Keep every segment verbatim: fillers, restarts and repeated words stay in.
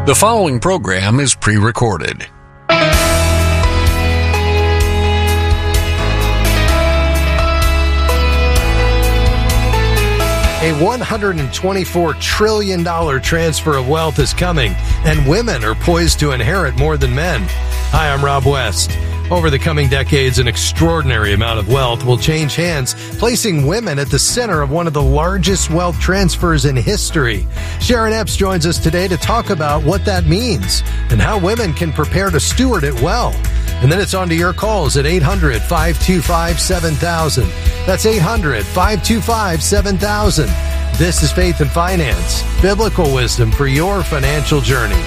The following program is pre-recorded. A one hundred twenty-four trillion dollars transfer of wealth is coming, and women are poised to inherit more than men. Hi, I'm Rob West. Over the coming decades, an extraordinary amount of wealth will change hands, placing women at the center of one of the largest wealth transfers in history. Sharon Epps joins us today to talk about what that means and how women can prepare to steward it well. And then it's on to your calls at eight hundred, five two five, seven thousand. That's eight hundred, five two five, seven thousand. This is Faith and Finance, biblical wisdom for your financial journey.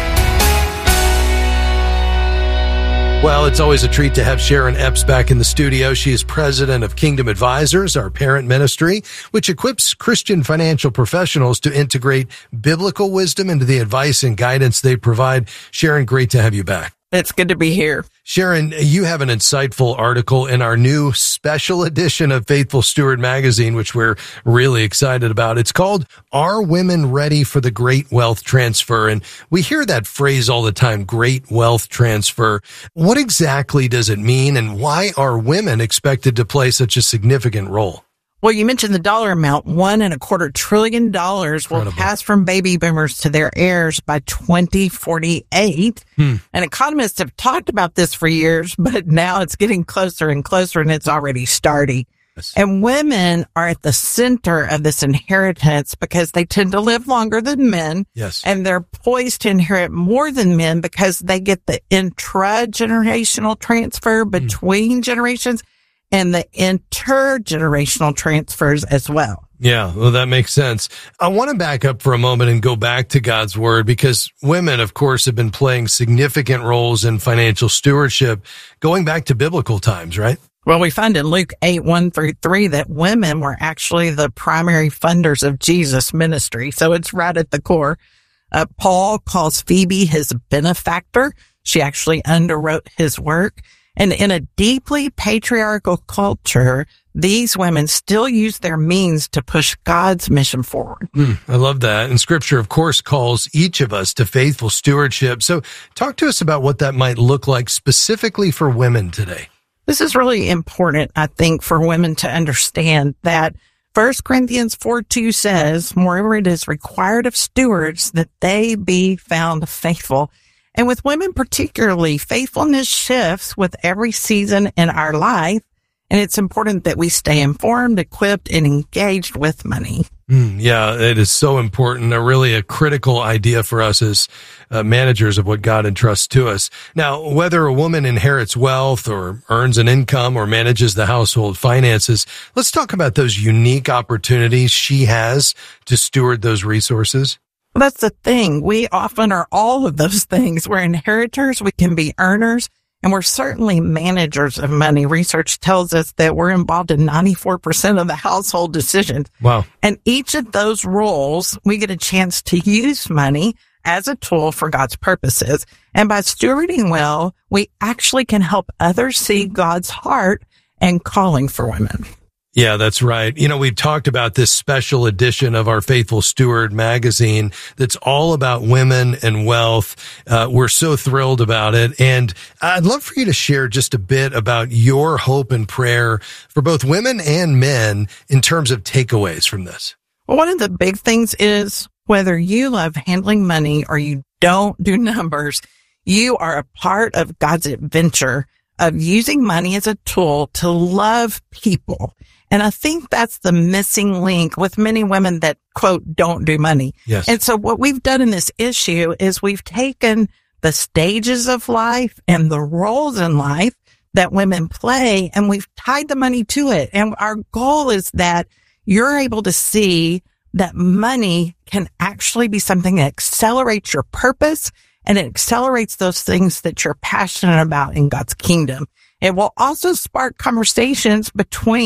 Well, it's always a treat to have Sharon Epps back in the studio. She is president of Kingdom Advisors, our parent ministry, which equips Christian financial professionals to integrate biblical wisdom into the advice and guidance they provide. Sharon, great to have you back. It's good to be here. Sharon, you have an insightful article in our new special edition of Faithful Steward magazine, which we're really excited about. It's called, Are Women Ready for the Great Wealth Transfer? And we hear that phrase all the time, great wealth transfer. What exactly does it mean, and why are women expected to play such a significant role? Well, you mentioned the dollar amount. One and a quarter trillion dollars will Incredible. pass from baby boomers to their heirs by twenty forty-eight. Hmm. And economists have talked about this for years, but now it's getting closer and closer, and it's already starting. Yes. And women are at the center of this inheritance because they tend to live longer than men. Yes. And they're poised to inherit more than men because they get the intra-generational transfer between mm. generations and the intergenerational transfers as well. Yeah, well, that makes sense. I want to back up for a moment and go back to God's Word, because women, of course, have been playing significant roles in financial stewardship going back to biblical times, right? Well, we find in Luke eight, one through three that women were actually the primary funders of Jesus' ministry. So it's right at the core. Uh, Paul calls Phoebe his benefactor. She actually underwrote his work. And in a deeply patriarchal culture, these women still use their means to push God's mission forward. Mm, I love that. And Scripture, of course, calls each of us to faithful stewardship. So talk to us about what that might look like specifically for women today. This is really important, I think, for women to understand that First Corinthians four two says, moreover, it is required of stewards that they be found faithful. And with women particularly, faithfulness shifts with every season in our life, and it's important that we stay informed, equipped, and engaged with money. Mm, yeah, it is so important, a really a critical idea for us as uh, managers of what God entrusts to us. Now, whether a woman inherits wealth or earns an income or manages the household finances, let's talk about those unique opportunities she has to steward those resources. Well, that's the thing. We often are all of those things. We're inheritors, we can be earners, and we're certainly managers of money. Research tells us that we're involved in ninety-four percent of the household decisions. Wow. And each of those roles, we get a chance to use money as a tool for God's purposes. And by stewarding well, we actually can help others see God's heart and calling for women. Yeah, that's right. You know, we've talked about this special edition of our Faithful Steward magazine that's all about women and wealth. Uh, we're so thrilled about it. And I'd love for you to share just a bit about your hope and prayer for both women and men in terms of takeaways from this. Well, one of the big things is whether you love handling money or you don't do numbers, you are a part of God's adventure of using money as a tool to love people. And I think that's the missing link with many women that, quote, don't do money. Yes. And so what we've done in this issue is we've taken the stages of life and the roles in life that women play, and we've tied the money to it. And our goal is that you're able to see that money can actually be something that accelerates your purpose, and it accelerates those things that you're passionate about in God's kingdom. It will also spark conversations between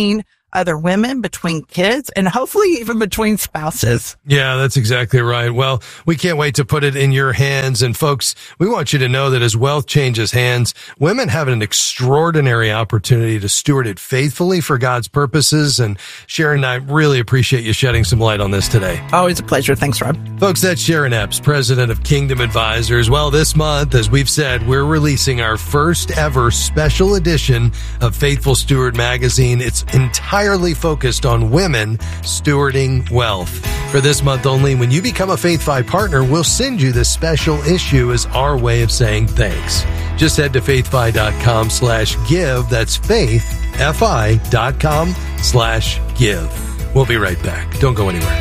other women, between kids, and hopefully even between spouses. Yeah, that's exactly right. Well, we can't wait to put it in your hands. And folks, we want you to know that as wealth changes hands, women have an extraordinary opportunity to steward it faithfully for God's purposes. And Sharon and I really appreciate you shedding some light on this today. Always a pleasure. Thanks, Rob. Folks, that's Sharon Epps, president of Kingdom Advisors. Well, this month, as we've said, we're releasing our first ever special edition of Faithful Steward magazine. It's entirely focused on women stewarding wealth. For this month only, when you become a FaithFi partner, we'll send you this special issue as our way of saying thanks. Just head to faithfi.com slash give. That's faith, F-I dot com slash give. We'll be right back. Don't go anywhere.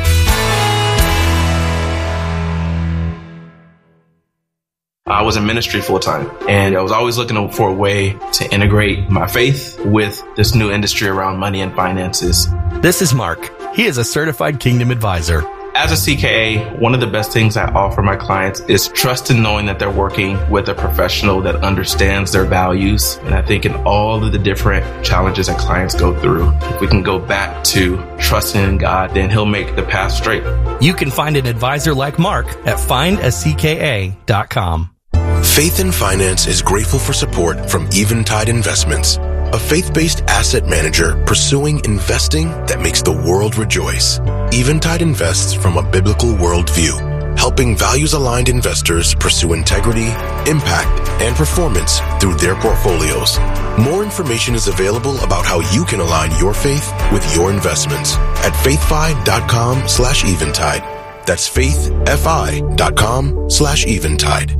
I was in ministry full time, and I was always looking for a way to integrate my faith with this new industry around money and finances. This is Mark. He is a certified Kingdom Advisor. As a C K A, one of the best things I offer my clients is trust in knowing that they're working with a professional that understands their values. And I think in all of the different challenges that clients go through, if we can go back to trusting in God, then He'll make the path straight. You can find an advisor like Mark at find a C K A dot com. Faith in Finance is grateful for support from Eventide Investments, a faith-based asset manager pursuing investing that makes the world rejoice. Eventide invests from a biblical worldview, helping values-aligned investors pursue integrity, impact, and performance through their portfolios. More information is available about how you can align your faith with your investments at faithfi.com slash eventide. That's faithfi.com slash eventide.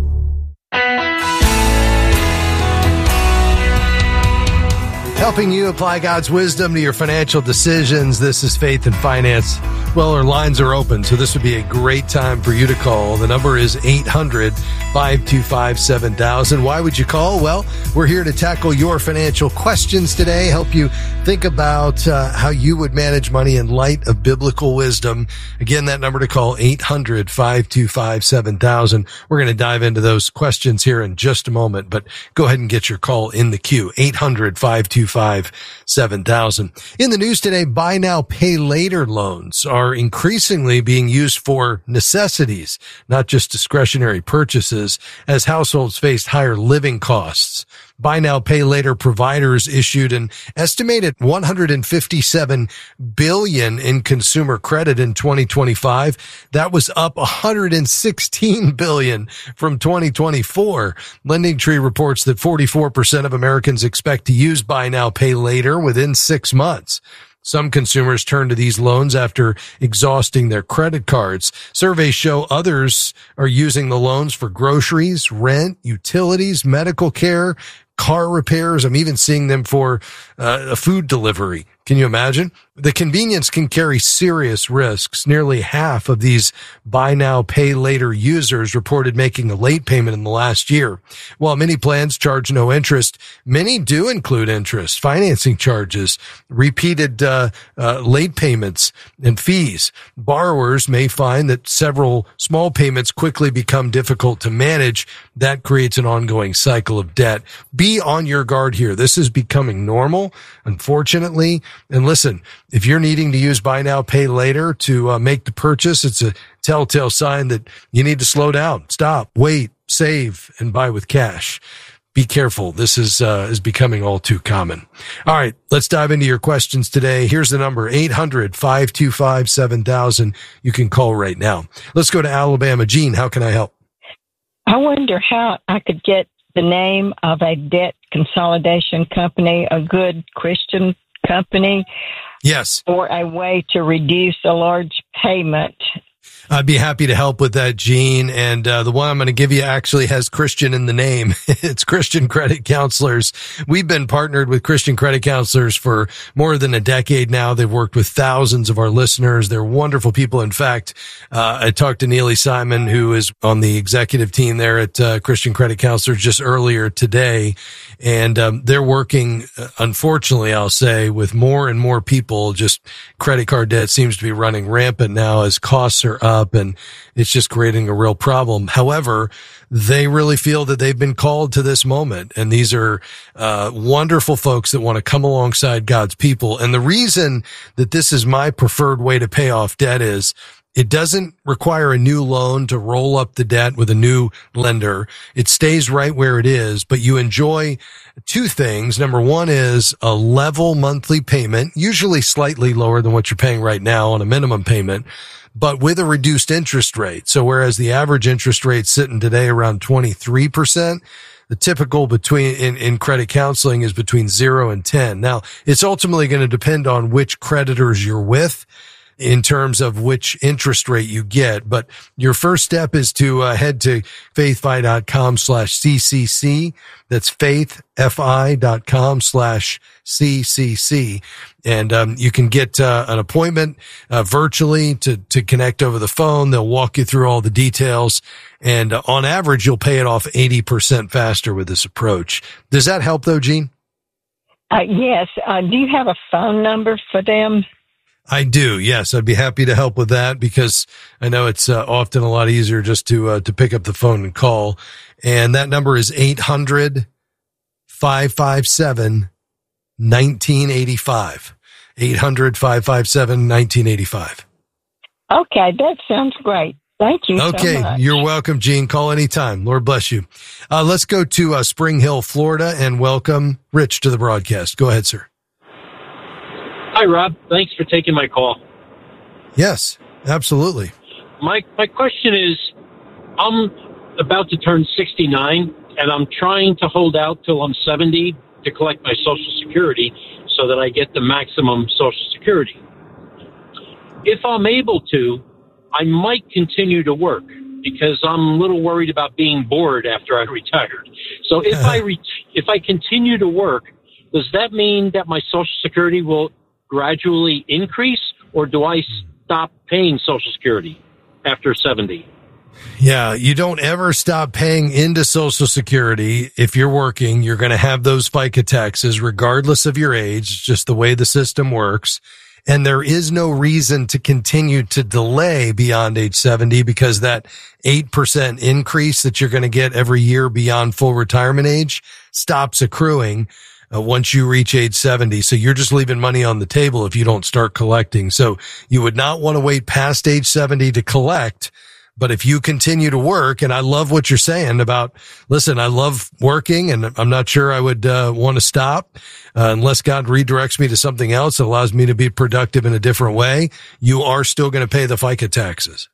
Helping you apply God's wisdom to your financial decisions. This is Faith in Finance. Well, our lines are open, so this would be a great time for you to call. The number is eight hundred, five two five, seven thousand. Why would you call? Well, we're here to tackle your financial questions today, help you think about uh, how you would manage money in light of biblical wisdom. Again, that number to call, eight hundred, five two five, seven thousand. We're going to dive into those questions here in just a moment, but go ahead and get your call in the queue, eight hundred, five two five, seven thousand. In the news today, buy now, pay later loans are increasingly being used for necessities, not just discretionary purchases, as households faced higher living costs. Buy now, pay later providers issued an estimated one hundred fifty-seven billion dollars in consumer credit in twenty twenty-five. That was up one hundred sixteen billion dollars from twenty twenty-four. LendingTree reports that forty-four percent of Americans expect to use buy now, pay later within six months. Some consumers turn to these loans after exhausting their credit cards. Surveys show others are using the loans for groceries, rent, utilities, medical care, car repairs. I'm even seeing them for uh, a food delivery. Can you imagine? The convenience can carry serious risks. Nearly half of these buy now, pay later users reported making a late payment in the last year. While many plans charge no interest, many do include interest, financing charges, repeated uh, uh, late payments, and fees. Borrowers may find that several small payments quickly become difficult to manage. That creates an ongoing cycle of debt. Be on your guard here. This is becoming normal, unfortunately. And listen, if you're needing to use buy now, pay later to uh, make the purchase, it's a telltale sign that you need to slow down, stop, wait, save, and buy with cash. Be careful. This is uh, is becoming all too common. All right, let's dive into your questions today. Here's the number, eight hundred, five two five, seven thousand. You can call right now. Let's go to Alabama. Gene, how can I help? I wonder how I could get the name of a debt consolidation company, a good Christian company. Yes. Or a way to reduce a large payment. I'd be happy to help with that, Gene. And uh, the one I'm going to give you actually has Christian in the name. It's Christian Credit Counselors. We've been partnered with Christian Credit Counselors for more than a decade now. They've worked with thousands of our listeners. They're wonderful people. In fact, uh, I talked to Neely Simon, who is on the executive team there at uh, Christian Credit Counselors just earlier today. And um, they're working, uh, unfortunately, I'll say, with more and more people. Just credit card debt seems to be running rampant now as costs are are up, and it's just creating a real problem. However, they really feel that they've been called to this moment, and these are uh wonderful folks that want to come alongside God's people. And the reason that this is my preferred way to pay off debt is it doesn't require a new loan to roll up the debt with a new lender. It stays right where it is, but you enjoy two things. Number one is a level monthly payment, usually slightly lower than what you're paying right now on a minimum payment, but with a reduced interest rate. So whereas the average interest rate sitting today around twenty-three percent, the typical between in, in credit counseling is between zero and ten. Now, it's ultimately going to depend on which creditors you're with in terms of which interest rate you get. But your first step is to uh, head to faithfi.com slash CCC. That's faithfi.com slash CCC. And um, you can get uh, an appointment uh, virtually to, to connect over the phone. They'll walk you through all the details. And uh, on average, you'll pay it off eighty percent faster with this approach. Does that help, though, Jean? Uh, yes. Uh, do you have a phone number for them? I do. Yes. I'd be happy to help with that because I know it's uh, often a lot easier just to, uh, to pick up the phone and call. And that number is eight hundred, five five seven, nineteen eighty-five. eight hundred, five five seven, nineteen eighty-five. Okay. That sounds great. Thank you okay, so much. You're welcome, Gene. Call anytime. Lord bless you. Uh, let's go to uh, Spring Hill, Florida, and welcome Rich to the broadcast. Go ahead, sir. Hi, Rob. Thanks for taking my call. Yes, absolutely. My my question is, I'm about to turn sixty-nine, and I'm trying to hold out till I'm seventy to collect my Social Security so that I get the maximum Social Security. If I'm able to, I might continue to work because I'm a little worried about being bored after I retired. So if I re- if I continue to work, does that mean that my Social Security will gradually increase, or do I stop paying Social Security after seventy? Yeah, you don't ever stop paying into Social Security. If you're working, you're going to have those FICA taxes regardless of your age. It's just the way the system works. And there is no reason to continue to delay beyond age seventy because that eight percent increase that you're going to get every year beyond full retirement age stops accruing Uh, once you reach age seventy. So you're just leaving money on the table if you don't start collecting. So you would not want to wait past age seventy to collect. But if you continue to work, and I love what you're saying about, listen, I love working and I'm not sure I would uh, want to stop uh, unless God redirects me to something else that allows me to be productive in a different way. You are still going to pay the FICA taxes.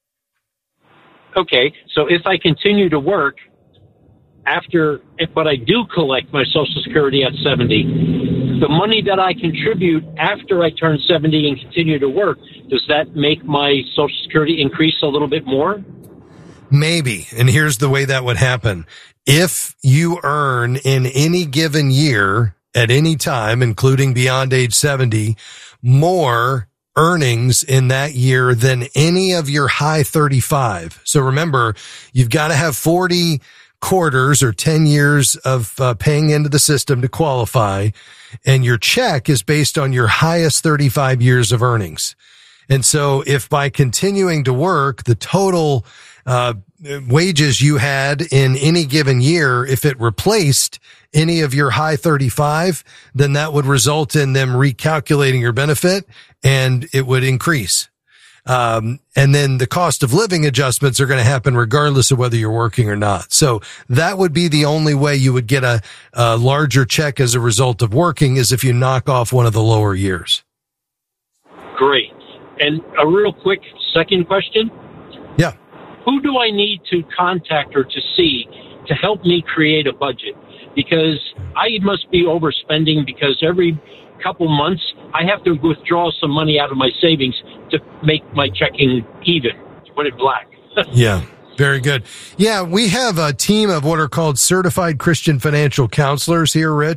Okay. So if I continue to work, After, but I do collect my Social Security at seventy, the money that I contribute after I turn seventy and continue to work, does that make my Social Security increase a little bit more? Maybe. And here's the way that would happen. If you earn in any given year at any time, including beyond age seventy, more earnings in that year than any of your high thirty-five. So remember, you've got to have forty quarters or ten years of uh, paying into the system to qualify. And your check is based on your highest thirty-five years of earnings. And so if by continuing to work, the total uh wages you had in any given year, if it replaced any of your high thirty-five, then that would result in them recalculating your benefit and it would increase. Um, and then the cost of living adjustments are going to happen regardless of whether you're working or not. So that would be the only way you would get a, a larger check as a result of working is if you knock off one of the lower years. Great. And a real quick second question. Yeah. Who do I need to contact or to see to help me create a budget? Because I must be overspending because every couple months I have to withdraw some money out of my savings to make my checking even, to put it black. Yeah, very good. Yeah, we have a team of what are called certified Christian financial counselors here, Rich.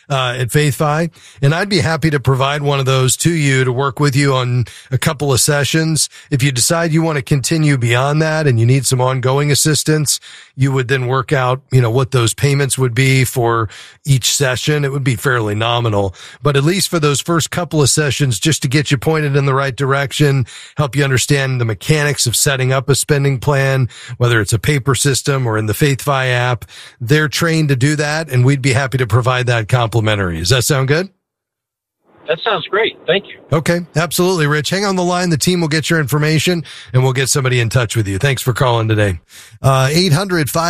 uh, at FaithFi. And I'd be happy to provide one of those to you to work with you on a couple of sessions. If you decide you want to continue beyond that and you need some ongoing assistance, you would then work out, you know, what those payments would be for each session. It would be fairly nominal, but at least for those first couple of sessions, just to get you pointed in the right direction, help you understand the mechanics of setting up a spending plan, whether it's a paper system or in the FaithFi app. They're trained to do that, and we'd be happy to provide that complimentary. Does that sound good? That sounds great. Thank you. Okay, absolutely, Rich. Hang on the line. The team will get your information, and we'll get somebody in touch with you. Thanks for calling today. Uh, eight hundred